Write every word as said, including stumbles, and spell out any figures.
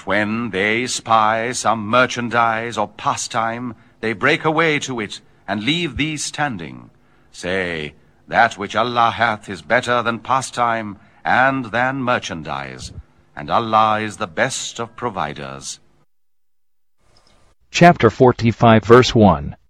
But when they spy some merchandise or pastime, they break away to it, and leave thee standing. Say, that which Allah hath is better than pastime, and than merchandise, and Allah is the best of providers. Chapter forty-five, verse one.